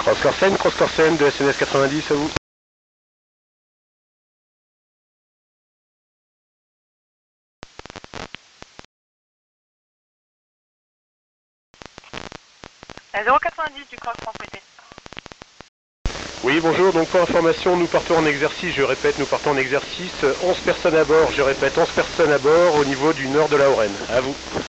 Cross-Corsen de SNS 90, à vous. À 0,90 du cross transporté. Oui, bonjour, donc pour information, nous partons en exercice, je répète, nous partons en exercice, 11 personnes à bord, je répète, 11 personnes à bord au niveau du nord de la Hauraine. À vous.